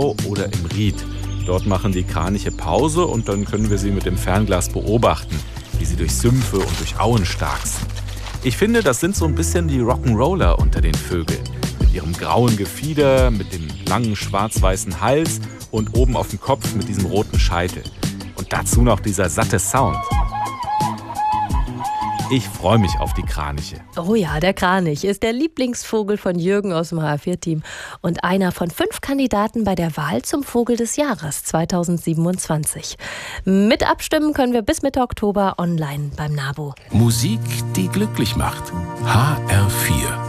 oder im Ried. Dort machen die Kraniche Pause und dann können wir sie mit dem Fernglas beobachten, wie sie durch Sümpfe und durch Auen starksen. Ich finde, das sind so ein bisschen die Rock'n'Roller unter den Vögeln. Mit ihrem grauen Gefieder, mit dem langen schwarz-weißen Hals und oben auf dem Kopf mit diesem roten Scheitel. Und dazu noch dieser satte Sound. Ich freue mich auf die Kraniche. Oh ja, der Kranich ist der Lieblingsvogel von Jürgen aus dem HR4-Team und einer von 5 Kandidaten bei der Wahl zum Vogel des Jahres 2027. Mit abstimmen können wir bis Mitte Oktober online beim NABU. Musik, die glücklich macht. HR4